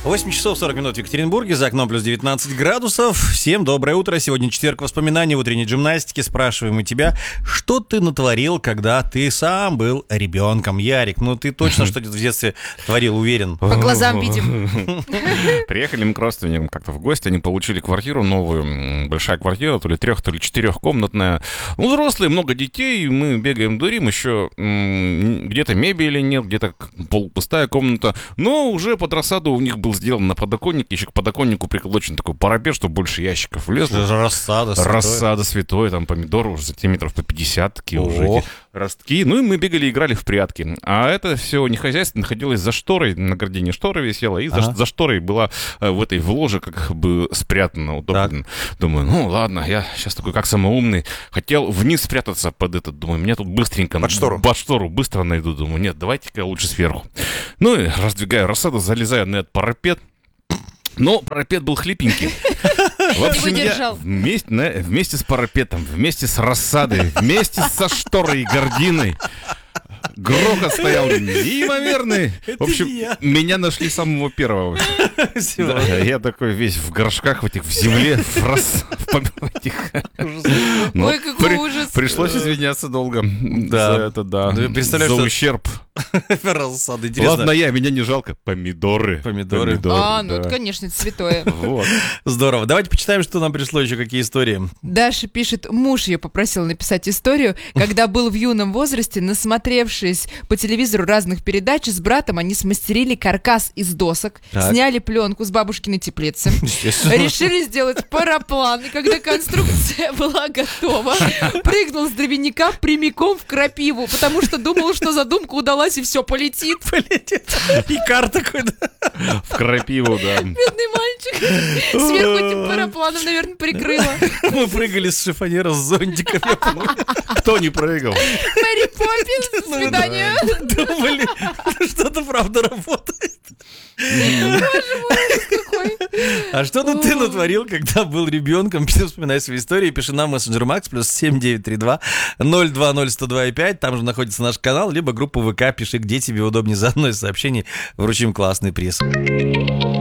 8 часов 40 минут в Екатеринбурге, за окном плюс 19 градусов. Всем доброе утро. Сегодня четверг воспоминаний в утренней гимнастике. Спрашиваем мы тебя, что ты натворил, когда ты сам был ребенком? Ярик, ну ты точно что-то в детстве творил, уверен? По глазам видим. Приехали мы к родственникам как-то в гости, они получили квартиру новую, большая квартира, то ли 3, то ли 4-комнатная. Ну, взрослые, много детей, мы бегаем, дурим, еще где-то мебели нет, где-то полупустая комната. Но уже под рассаду у них был сделан на подоконнике, еще к подоконнику приколочен такой парапет, чтобы больше ящиков влезло. Рассада святой. Рассада святой, там помидоры уже сантиметров по 50, такие уже эти ростки. Ну и мы бегали, играли в прятки. А это все не хозяйство, находилось за шторой, на гордине штора висела, и за шторой была в этой в ложе как бы спрятана. Удобно. Думаю, ну ладно, я сейчас такой как самоумный. Хотел вниз спрятаться под этот, думаю, меня тут быстренько... Под штору? Под штору быстро найду. Думаю, нет, давайте-ка лучше сверху. Ну и раздвигаю рассаду, залезаю на этот парапет. Но парапет был хлипенький. В общем, я вместе с парапетом, вместе с рассадой, вместе со шторой и гординой. Грохот стоял неимоверный. В общем, меня нашли самого первого. Да, я такой весь в горшках, в земле, в этих. Ой, какой ужас. Пришлось извиняться долго за это, да. За ущерб. Рассада, интересно. Ладно, меня не жалко. Помидоры. Ну это, конечно, это святое. Здорово. Давайте почитаем, что нам пришло еще, какие истории. Даша пишет, муж ее попросил написать историю, когда был в юном возрасте, насмотревшись по телевизору разных передач, с братом они смастерили каркас из досок, сняли пленку с бабушкиной теплицы, решили сделать параплан, и когда конструкция была готова, прыгнул с дровяника прямиком в крапиву, потому что думал, что задумка удалась и все, полетит. Икар такой, да? В крапиву, да. Бедный мальчик. Сверху этим парапланом, наверное, прикрыло. Мы прыгали с шифонера с зонтиком. Кто не прыгал? Мэри Поппинс, до свидания. Думали, что-то правда работает. Боже мой, какой. А что ты натворил, когда был ребенком? Вспоминай свои истории, пиши нам мессенджер Макс плюс 7932 020 102,5. Там же находится наш канал, либо группу ВК. Пиши, где тебе удобнее, за одно из сообщений вручим классный приз.